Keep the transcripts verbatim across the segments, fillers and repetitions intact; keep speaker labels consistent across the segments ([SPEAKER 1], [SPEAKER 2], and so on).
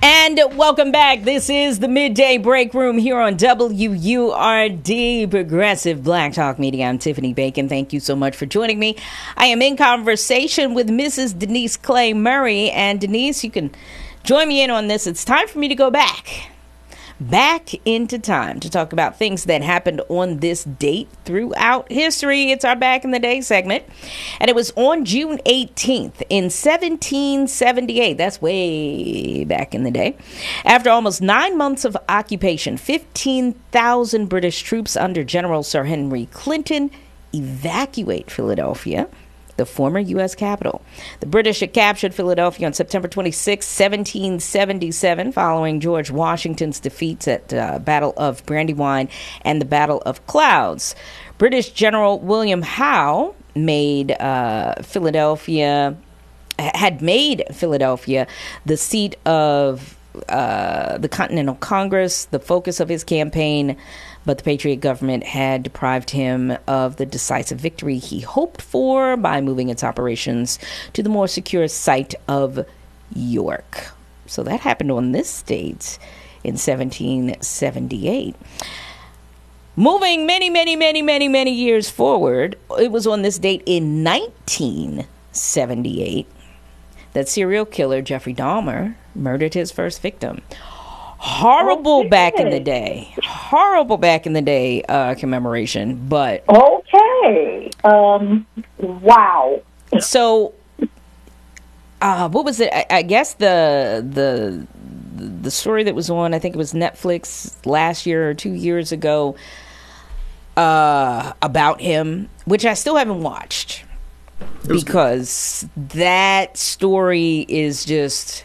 [SPEAKER 1] And welcome back. This is the Midday Break Room here on W U R D, Progressive Black Talk Media. I'm Tiffany Bacon. Thank you so much for joining me. I am in conversation with Missus Denise Clay Murray. And Denise, you can join me in on this. It's time for me to go back. Back into time to talk about things that happened on this date throughout history. It's our Back in the Day segment. And it was on June eighteenth in seventeen seventy-eight. That's way back in the day. After almost nine months of occupation, fifteen thousand British troops under General Sir Henry Clinton evacuate Philadelphia, the former U S capital. The British had captured Philadelphia on September twenty-sixth, seventeen seventy-seven, following George Washington's defeats at uh, Battle of Brandywine and the Battle of Clouds. British General William Howe made uh, Philadelphia, had made Philadelphia the seat of uh, the Continental Congress, the focus of his campaign. But the Patriot government had deprived him of the decisive victory he hoped for by moving its operations to the more secure site of York. So that happened on this date in seventeen seventy-eight. Moving many, many, many, many, many years forward, it was on this date in nineteen seventy-eight that serial killer Jeffrey Dahmer murdered his first victim. Horrible okay. Back in the day. Horrible back in the day uh, commemoration, but...
[SPEAKER 2] Okay. Um, wow.
[SPEAKER 1] So, uh, what was it? I, I guess the the the story that was on, I think it was Netflix last year or two years ago, uh, about him, which I still haven't watched. Because that story is just...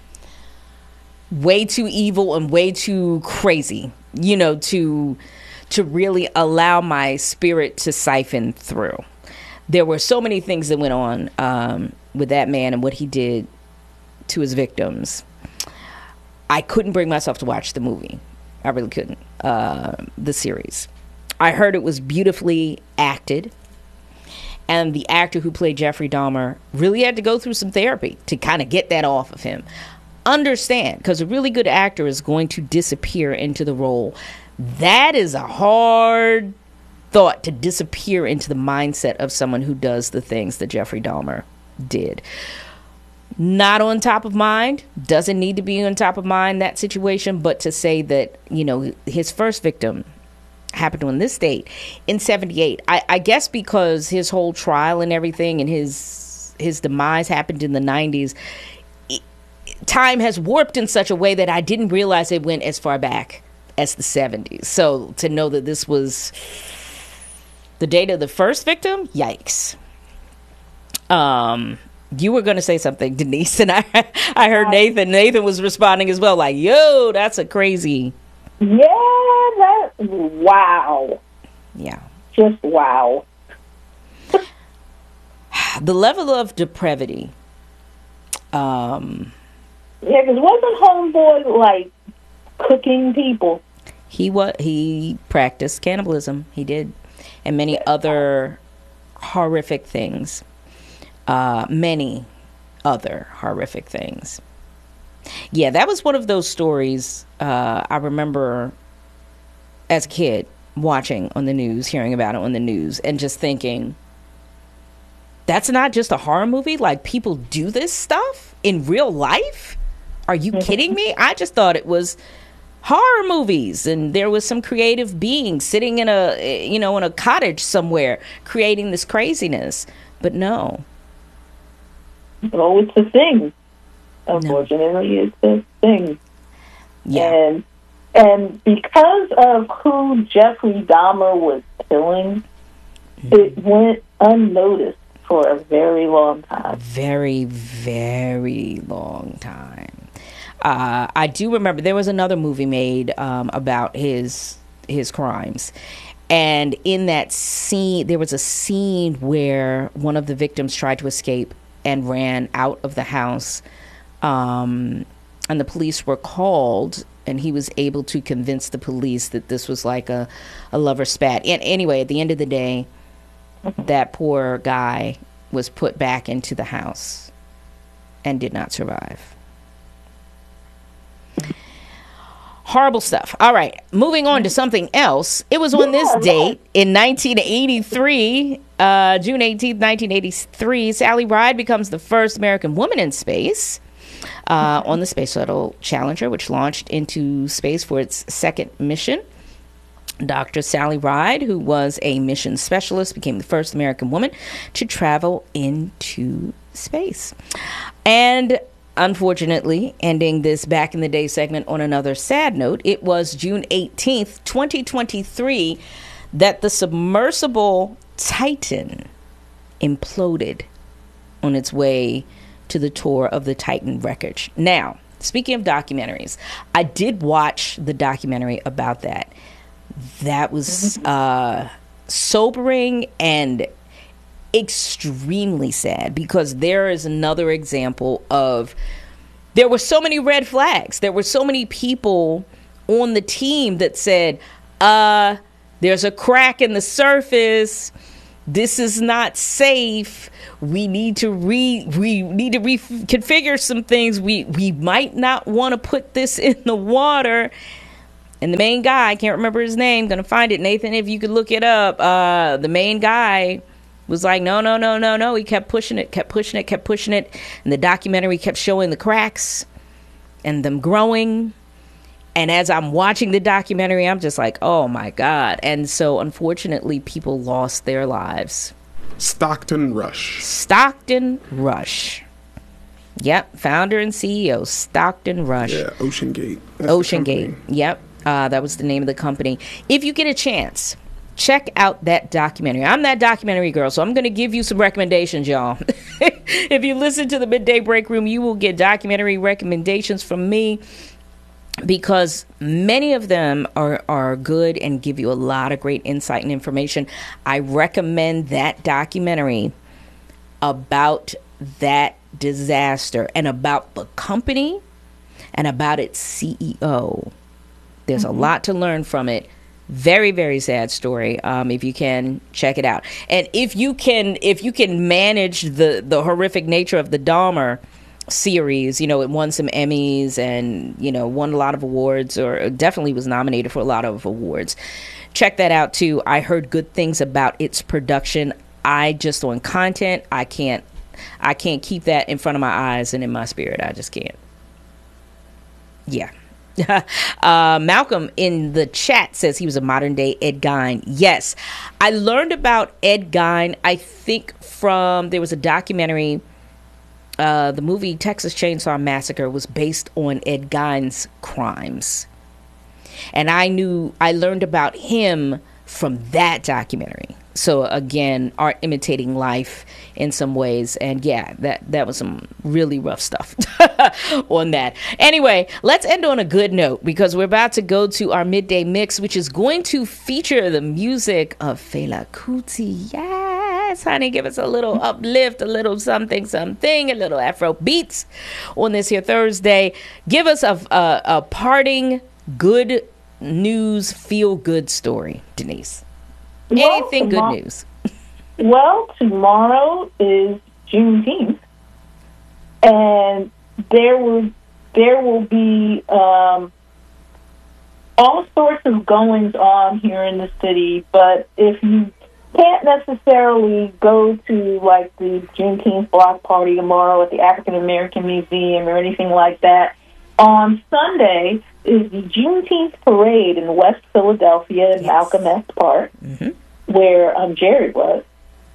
[SPEAKER 1] way too evil and way too crazy, you know, to to really allow my spirit to siphon through. There were so many things that went on um, with that man and what he did to his victims. I couldn't bring myself to watch the movie. I really couldn't. Uh, the series. I heard it was beautifully acted. And the actor who played Jeffrey Dahmer really had to go through some therapy to kind of get that off of him. Understand, because a really good actor is going to disappear into the role. That is a hard thought, to disappear into the mindset of someone who does the things that Jeffrey Dahmer did. Not on top of mind, doesn't need to be on top of mind, that situation, but to say that, you know, his first victim happened on this date in seventy-eight. I, I guess because his whole trial and everything and his his demise happened in the nineties. Time has warped in such a way that I didn't realize it went as far back as the seventies. So to know that this was the date of the first victim, yikes. Um, you were going to say something, Denise, and I, I heard Nathan. Nathan was responding as well, like, yo, that's a crazy.
[SPEAKER 2] Yeah, that, wow.
[SPEAKER 1] Yeah.
[SPEAKER 2] Just wow.
[SPEAKER 1] The level of depravity. Um...
[SPEAKER 2] Yeah, because wasn't Homeboy, like, cooking people?
[SPEAKER 1] He was, he practiced cannibalism. He did. And many other horrific things. Uh, many other horrific things. Yeah, that was one of those stories uh, I remember as a kid watching on the news, hearing about it on the news, and just thinking, that's not just a horror movie? Like, people do this stuff in real life? Are you kidding me? I just thought it was horror movies and there was some creative being sitting in a, you know, in a cottage somewhere creating this craziness. But no.
[SPEAKER 2] Oh, it's a thing. Unfortunately, no. It's a thing.
[SPEAKER 1] Yeah.
[SPEAKER 2] And, and because of who Jeffrey Dahmer was killing, mm-hmm. it went unnoticed for a very long time.
[SPEAKER 1] Very, very long time. Uh, I do remember there was another movie made um, about his his crimes. And in that scene, there was a scene where one of the victims tried to escape and ran out of the house. Um, and the police were called, and he was able to convince the police that this was like a, a lover spat. And anyway, at the end of the day, that poor guy was put back into the house and did not survive. Horrible stuff. All right, moving on to something else. It was on this date in nineteen eighty-three, uh, June eighteenth, nineteen eighty-three, Sally Ride becomes the first American woman in space uh, on the Space Shuttle Challenger, which launched into space for its second mission. Doctor Sally Ride, who was a mission specialist, became the first American woman to travel into space. And unfortunately, ending this back in the day segment on another sad note, it was June eighteenth, twenty twenty-three, that the submersible Titan imploded on its way to the tour of the Titan wreckage. Now, speaking of documentaries, I did watch the documentary about that. That was uh, sobering and extremely sad, because there is another example of, there were so many red flags. There were so many people on the team that said, uh, there's a crack in the surface. This is not safe. We need to re we need to reconfigure some things. We we might not want to put this in the water. And the main guy, I can't remember his name, gonna find it, Nathan, if you could look it up. Uh, the main guy was like, no, no, no, no, no. He kept pushing it, kept pushing it, kept pushing it. And the documentary kept showing the cracks and them growing. And as I'm watching the documentary, I'm just like, oh, my God. And so, unfortunately, people lost their lives.
[SPEAKER 3] Stockton Rush.
[SPEAKER 1] Stockton Rush. Yep. Founder and C E O, Stockton Rush.
[SPEAKER 3] Yeah, Ocean Gate. That's
[SPEAKER 1] Ocean Gate. Yep. Uh, that was the name of the company. If you get a chance, check out that documentary. I'm that documentary girl, so I'm going to give you some recommendations, y'all. If you listen to the Midday Break Room, you will get documentary recommendations from me, because many of them are, are good and give you a lot of great insight and information. I recommend that documentary about that disaster and about the company and about its C E O. There's mm-hmm. a lot to learn from it. Very, very sad story. Um, if you can, check it out. And if you can, if you can manage the, the horrific nature of the Dahmer series, you know, it won some Emmys and, you know, won a lot of awards, or definitely was nominated for a lot of awards. Check that out too. I heard good things about its production. I just, on content, I can't, I can't keep that in front of my eyes and in my spirit. I just can't. Yeah. uh, Malcolm in the chat says he was a modern day Ed Gein. Yes, I learned about Ed Gein, I think, from, there was a documentary, uh, the movie Texas Chainsaw Massacre was based on Ed Gein's crimes. And I knew, I learned about him from that documentary. So again, art imitating life in some ways. And yeah, that, that was some really rough stuff on that. Anyway, let's end on a good note, because we're about to go to our midday mix, which is going to feature the music of Fela Kuti. Yes, honey, give us a little uplift, a little something, something, a little Afro beats on this here Thursday. Give us a, a, a parting good news, feel good story, Denise. Anything well, good news?
[SPEAKER 2] Well, tomorrow is Juneteenth, and there will there will be um, all sorts of goings on here in the city. But if you can't necessarily go to like the Juneteenth block party tomorrow at the African American Museum or anything like that, on Sunday is the Juneteenth parade in West Philadelphia in yes. Malcolm X Park, mm-hmm. where um, Jared was.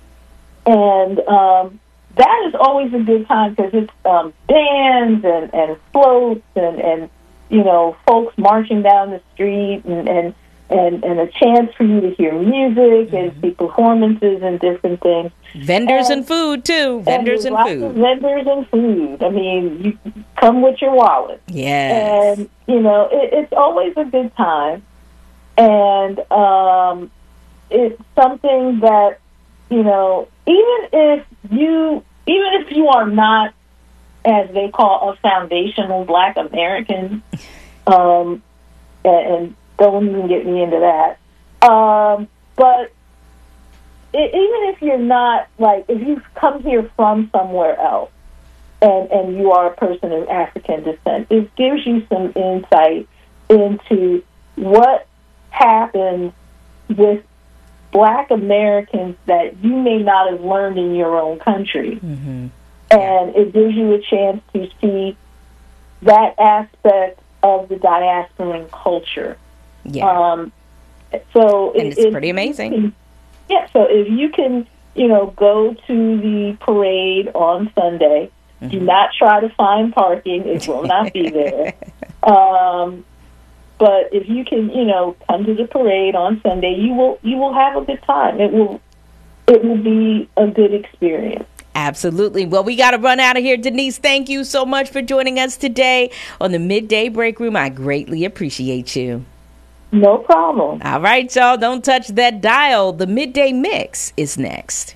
[SPEAKER 2] And um, that is always a good time, because it's um, bands and, and floats and, and, you know, folks marching down the street and, and, and, and a chance for you to hear music mm-hmm. and see performances and different things.
[SPEAKER 1] Vendors and, and food, too. Vendors and, and food.
[SPEAKER 2] Vendors and food. I mean, you come with your wallet.
[SPEAKER 1] Yes.
[SPEAKER 2] And, you know, it, it's always a good time. And um, it's something that, you know, even if you, even if you are not, as they call, a foundational Black American, um, and, and don't even get me into that, um, but it, even if you're not, like, if you've come here from somewhere else, and, and you are a person of African descent, it gives you some insight into what happens with Black Americans that you may not have learned in your own country. Mm-hmm. And it gives you a chance to see that aspect of the diasporan culture.
[SPEAKER 1] Yeah.
[SPEAKER 2] Um, so
[SPEAKER 1] and
[SPEAKER 2] it,
[SPEAKER 1] it's pretty amazing.
[SPEAKER 2] Can, yeah, so if you can, you know, go to the parade on Sunday, mm-hmm. do not try to find parking. It will not be there. Um, but if you can, you know, come to the parade on Sunday, you will you will have a good time. It will it will be a good experience.
[SPEAKER 1] Absolutely. Well, we got to run out of here. Denise, thank you so much for joining us today on the Midday Break Room. I greatly appreciate you.
[SPEAKER 2] No problem.
[SPEAKER 1] All right, y'all. Don't touch that dial. The Midday Mix is next.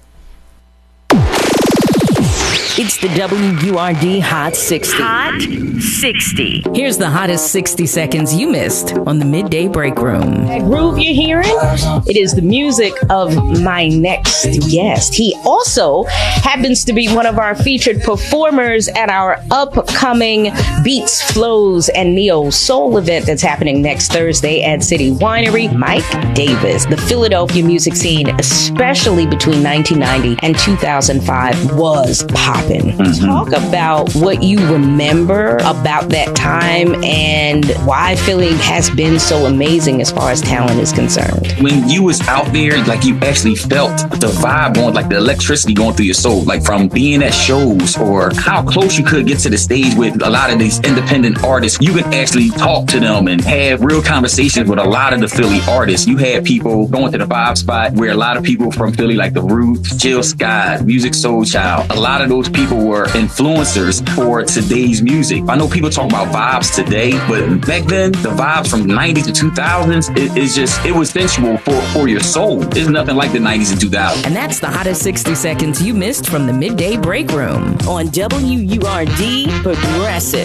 [SPEAKER 1] It's the W U R D Hot sixty.
[SPEAKER 4] Hot sixty.
[SPEAKER 1] Here's the hottest sixty seconds you missed on the Midday Break Room. That groove you're hearing? It is the music of my next guest. He also happens to be one of our featured performers at our upcoming Beats, Flows, and Neo Soul event that's happening next Thursday at City Winery. Mike Davis. The Philadelphia music scene, especially between nineteen ninety and two thousand five, was popping. Mm-hmm. Talk about what you remember about that time and why Philly has been so amazing as far as talent is concerned.
[SPEAKER 5] When you was out there, like you actually felt the vibe going, like the electricity going through your soul, like from being at shows or how close you could get to the stage with a lot of these independent artists. You could actually talk to them and have real conversations with a lot of the Philly artists. You had people going to the Vibe Spot where a lot of people from Philly, like The Roots, Jill Scott, Music Soul Child, a lot of those people were influencers for today's music. I know people talk about vibes today, but back then, the vibes from the nineties to two thousands, it, it's just, it was sensual for, for your soul. There's nothing like the nineties and two thousands.
[SPEAKER 1] And that's the hottest sixty seconds you missed from the Midday Break Room on W U R D Progressive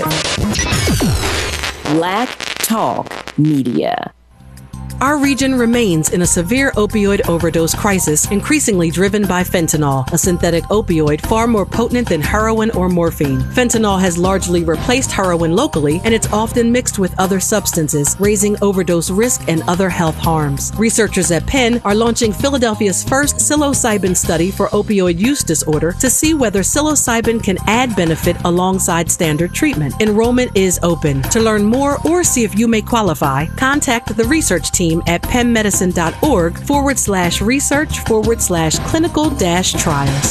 [SPEAKER 1] Black Talk Media.
[SPEAKER 6] Our region remains in a severe opioid overdose crisis, increasingly driven by fentanyl, a synthetic opioid far more potent than heroin or morphine. Fentanyl has largely replaced heroin locally, and it's often mixed with other substances, raising overdose risk and other health harms. Researchers at Penn are launching Philadelphia's first psilocybin study for opioid use disorder to see whether psilocybin can add benefit alongside standard treatment. Enrollment is open. To learn more or see if you may qualify, contact the research team at pennmedicine.org forward slash research forward slash clinical dash trials.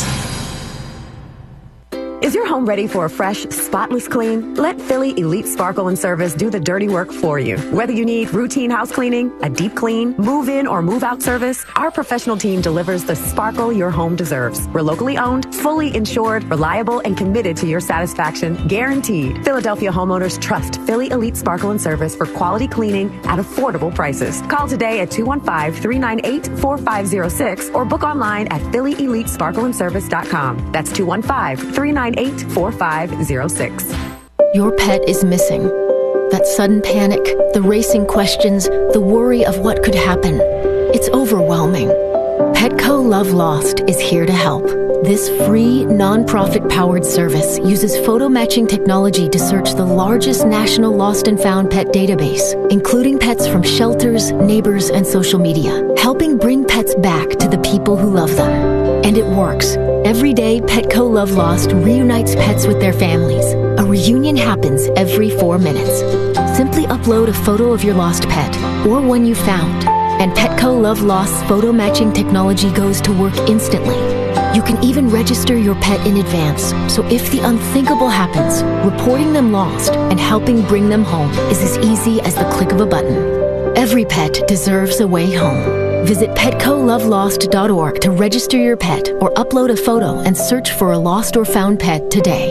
[SPEAKER 7] Is your home ready for a fresh, spotless clean? Let Philly Elite Sparkle and Service do the dirty work for you. Whether you need routine house cleaning, a deep clean, move-in or move-out service, our professional team delivers the sparkle your home deserves. We're locally owned, fully insured, reliable, and committed to your satisfaction, guaranteed. Philadelphia homeowners trust Philly Elite Sparkle and Service for quality cleaning at affordable prices. Call today at two one five, three nine eight, four five zero six or book online at philly elite sparkle and service dot com. That's two one five, three nine eight, four five zero six.
[SPEAKER 8] Your pet is missing. That sudden panic, the racing questions, the worry of what could happen. It's overwhelming. Petco Love Lost is here to help. This free, non-profit-powered service uses photo matching technology to search the largest national lost and found pet database, including pets from shelters, neighbors, and social media, helping bring pets back to the people who love them. And it works. Every day, Petco Love Lost reunites pets with their families. A reunion happens every four minutes. Simply upload a photo of your lost pet or one you found, and Petco Love Lost's photo matching technology goes to work instantly. You can even register your pet in advance, so if the unthinkable happens, reporting them lost and helping bring them home is as easy as the click of a button. Every pet deserves a way home. Visit petco love lost dot org to register your pet or upload a photo and search for a lost or found pet today.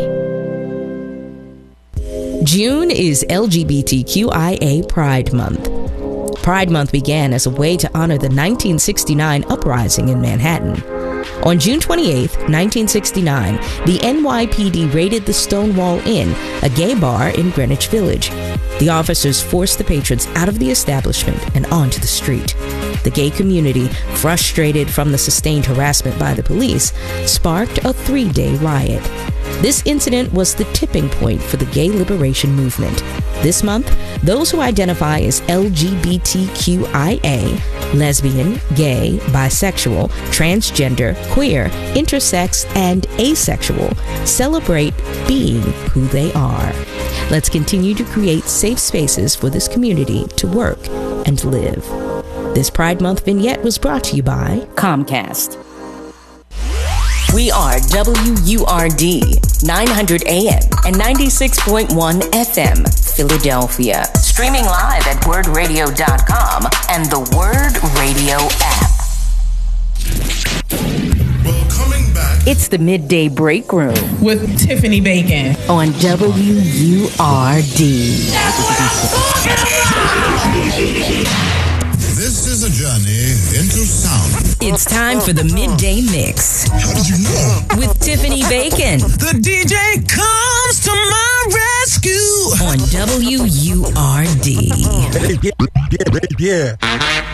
[SPEAKER 1] June is L G B T Q I A Pride Month. Pride Month began as a way to honor the nineteen sixty-nine uprising in Manhattan. On June twenty-eighth, nineteen sixty-nine, the N Y P D raided the Stonewall Inn, a gay bar in Greenwich Village. The officers forced the patrons out of the establishment and onto the street. The gay community, frustrated from the sustained harassment by the police, sparked a three-day riot. This incident was the tipping point for the gay liberation movement. This month, those who identify as L G B T Q I A, lesbian, gay, bisexual, transgender, queer, intersex, and asexual, celebrate being who they are. Let's continue to create safe spaces for this community to work and live. This Pride Month vignette was brought to you by Comcast. We are W U R D, nine hundred A M and ninety-six point one F M, Philadelphia. Streaming live at word radio dot com and the Word Radio app.
[SPEAKER 9] Well, coming back.
[SPEAKER 1] It's the Midday Break Room
[SPEAKER 10] with Tiffany Bacon
[SPEAKER 1] on W U R D.
[SPEAKER 9] That's what I'm talking about. This is a journey into sound.
[SPEAKER 1] It's time for the Midday Mix.
[SPEAKER 9] How did you know?
[SPEAKER 1] With Tiffany Bacon.
[SPEAKER 10] The D J comes to my rescue
[SPEAKER 1] on W U R D.
[SPEAKER 9] Yeah. yeah.